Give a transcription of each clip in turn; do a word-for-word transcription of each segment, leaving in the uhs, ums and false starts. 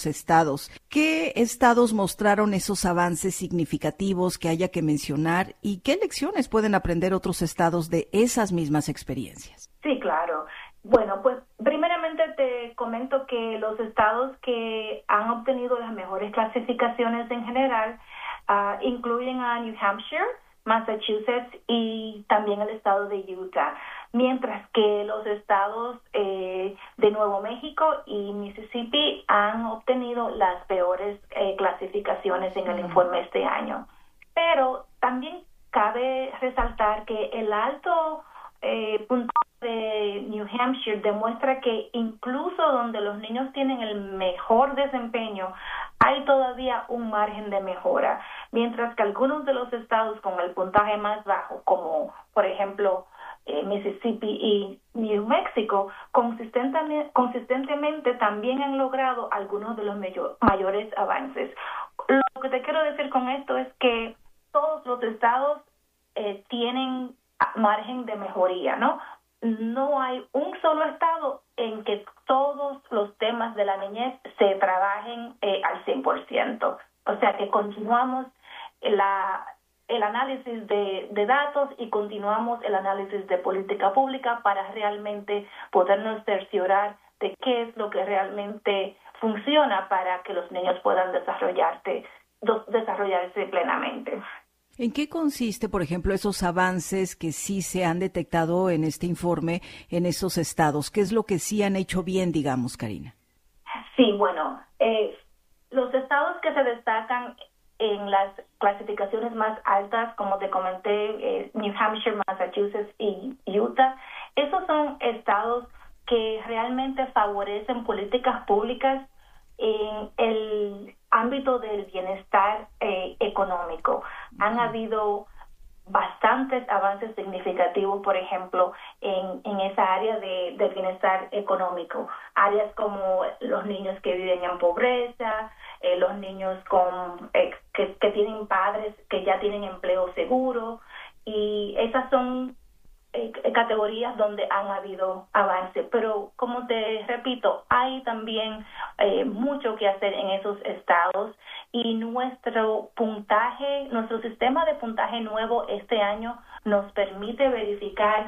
los estados. ¿Qué estados mostraron esos avances significativos que haya que mencionar y qué lecciones pueden aprender otros estados de esas mismas experiencias? Sí, claro. Bueno, pues primeramente te comento que los estados que han obtenido las mejores clasificaciones en general uh, incluyen a New Hampshire, Massachusetts y también el estado de Utah, mientras que los estados eh, de Nuevo México y Mississippi han obtenido las peores eh, clasificaciones en el informe este año. Pero también cabe resaltar que el alto eh, puntaje de New Hampshire demuestra que incluso donde los niños tienen el mejor desempeño, hay todavía un margen de mejora, mientras que algunos de los estados con el puntaje más bajo, como por ejemplo eh, Mississippi y New Mexico, consistentemente, consistentemente también han logrado algunos de los mayor, mayores avances. Lo que te quiero decir con esto es que todos los estados eh, tienen margen de mejoría, ¿no? No hay un solo estado en que todos los temas de la niñez se trabajen eh, al cien por ciento. O sea que continuamos la, el análisis de, de datos y continuamos el análisis de política pública para realmente podernos cerciorar de qué es lo que realmente funciona para que los niños puedan desarrollarse, desarrollarse plenamente. ¿En qué consiste, por ejemplo, esos avances que sí se han detectado en este informe en esos estados? ¿Qué es lo que sí han hecho bien, digamos, Karina? Sí, bueno, eh, los estados que se destacan en las clasificaciones más altas, como te comenté, eh, New Hampshire, Massachusetts y Utah, esos son estados que realmente favorecen políticas públicas en el ámbito del bienestar eh, económico. Han habido bastantes avances significativos, por ejemplo, en, en esa área de, de bienestar económico. Áreas como los niños que viven en pobreza, eh, los niños con eh, que, que tienen padres que ya tienen empleo seguro, y esas son eh, categorías donde han habido avance. Pero, como te repito, hay también eh, mucho que hacer en esos estados, y nuestro puntaje, nuestro sistema de puntaje nuevo este año nos permite verificar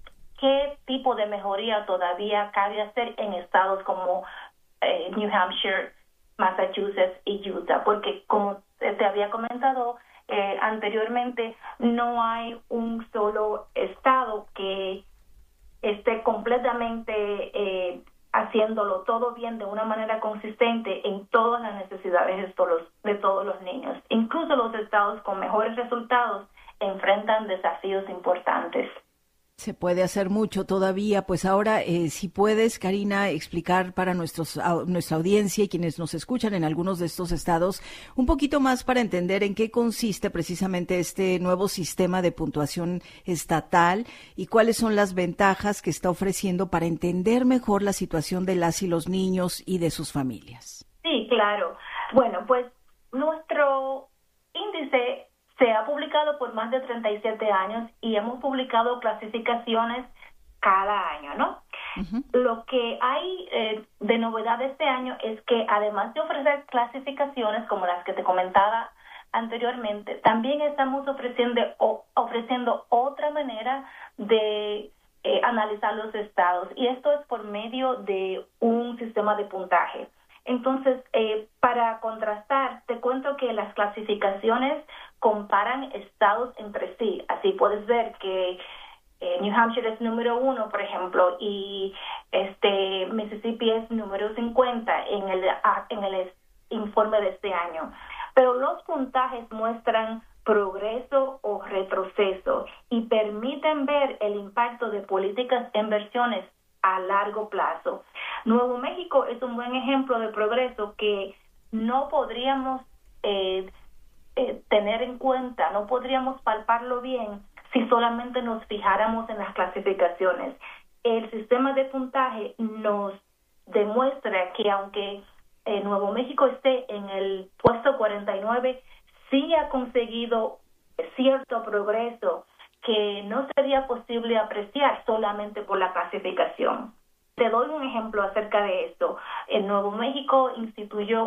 qué tipo de mejoría todavía cabe hacer en estados como eh, New Hampshire, Massachusetts y Utah, porque como te había comentado eh, anteriormente, no hay un solo estado que esté completamente eh, haciéndolo todo bien de una manera consistente en todas las necesidades de todos, de todos los niños. Incluso los estados con mejores resultados enfrentan desafíos importantes. Se puede hacer mucho todavía. Pues ahora, eh, si puedes, Karina, explicar para nuestros, a, nuestra audiencia y quienes nos escuchan en algunos de estos estados, un poquito más para entender en qué consiste precisamente este nuevo sistema de puntuación estatal y cuáles son las ventajas que está ofreciendo para entender mejor la situación de las y los niños y de sus familias. Sí, claro. Bueno, pues nuestro índice se ha publicado por más de treinta y siete años y hemos publicado clasificaciones cada año, ¿no? Uh-huh. Lo que hay eh, de novedad este año es que además de ofrecer clasificaciones como las que te comentaba anteriormente, también estamos ofreciendo, o, ofreciendo otra manera de eh, analizar los estados, y esto es por medio de un sistema de puntaje. Entonces, eh, para contrastar, te cuento que las clasificaciones comparan estados entre sí. Así puedes ver que eh, New Hampshire es número uno, por ejemplo, y este Mississippi es número cincuenta en el, en el informe de este año. Pero los puntajes muestran progreso o retroceso y permiten ver el impacto de políticas e inversiones a largo plazo. Nuevo México es un buen ejemplo de progreso que no podríamos eh, eh, tener en cuenta, no podríamos palparlo bien si solamente nos fijáramos en las clasificaciones. El sistema de puntaje nos demuestra que aunque eh, Nuevo México esté en el puesto cuarenta y nueve, sí ha conseguido cierto progreso que no sería posible apreciar solamente por la clasificación. Te doy un ejemplo acerca de esto. En Nuevo México instituyó